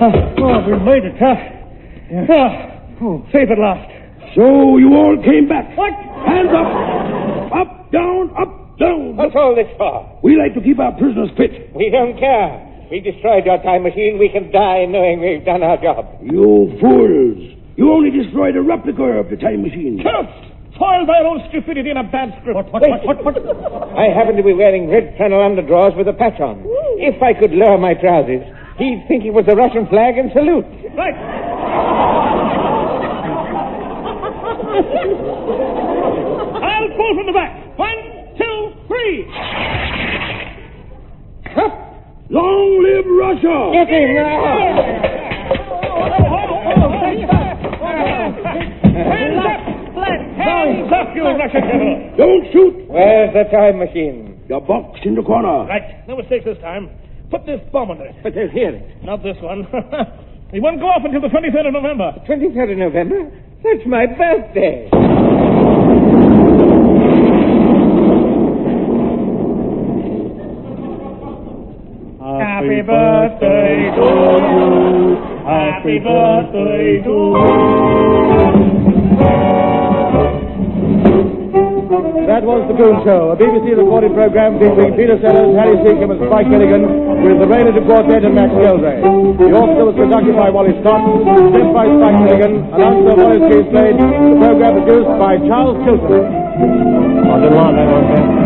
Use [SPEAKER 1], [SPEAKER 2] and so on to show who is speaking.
[SPEAKER 1] We made it, huh? Safe at last.
[SPEAKER 2] So you all came back.
[SPEAKER 1] What?
[SPEAKER 2] Hands up. Up, down, up, down.
[SPEAKER 3] What's all this for?
[SPEAKER 2] We like to keep our prisoners fit.
[SPEAKER 3] We don't care. We destroyed your time machine. We can die knowing we've done our job.
[SPEAKER 2] You fools. You only destroyed a replica of the time machine.
[SPEAKER 1] Shut! Foiled by our own stupidity in a bad script. What?
[SPEAKER 3] I happen to be wearing red flannel underdrawers with a patch on. If I could lower my trousers, he'd think it was the Russian flag and salute.
[SPEAKER 1] Right. I'll pull from the back. 1, 2, 3.
[SPEAKER 2] Long live Russia!
[SPEAKER 3] Get him now!
[SPEAKER 1] Hands up! Hands up, you Russian devil!
[SPEAKER 2] Don't shoot!
[SPEAKER 3] Where's the time machine?
[SPEAKER 2] The box in the corner.
[SPEAKER 1] Right. No mistakes this time. Put this bomb under it.
[SPEAKER 3] But they'll hear it.
[SPEAKER 1] Not this one. It won't go off until the 23rd of November.
[SPEAKER 3] 23rd of November? That's my birthday.
[SPEAKER 1] Happy birthday to you. Happy birthday to you.
[SPEAKER 4] That was The Goon Show, a BBC recorded program featuring Peter Sellers, Harry Seacombe and Spike Milligan, with the Raynard Quartet and Max Gelzay. The orchestra was conducted by Wally Scott, sent by Spike Milligan, announcer Wallace Case Slade, the program produced by Charles Chilton.